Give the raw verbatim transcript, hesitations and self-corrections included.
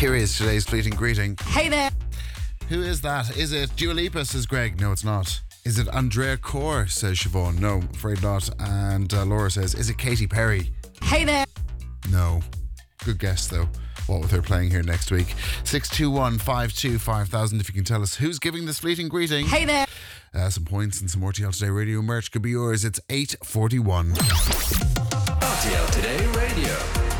Here is today's fleeting greeting. Hey there. Who is that? Is it Dua Lipa, says Greg? No, it's not. Is it Andrea Corr, says Siobhan? No, afraid not. And uh, Laura says, is it Katy Perry? Hey there. No. Good guess, though. What with her playing here next week. six two one, five two five thousand if you can tell us who's giving this fleeting greeting. Hey there. Uh, some points and some R T L Today Radio merch could be yours. It's eight forty-one. R T L Today Radio.